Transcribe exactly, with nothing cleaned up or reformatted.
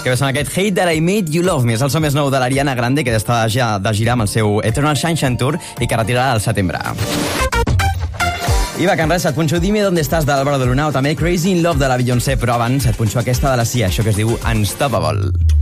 que ve amb aquest Hate That I Made You Love Me. És el so més nou de l'Ariana Grande, que està ja de girar amb el seu Eternal Sunshine Tour i que retirarà al setembre. I va, que en res, et punxo Dime Dónde Estàs de l'Álvaro de Lunao, també Crazy in Love de la Beyoncé, però abans et punxo aquesta de la Sia, això que es diu Unstoppable.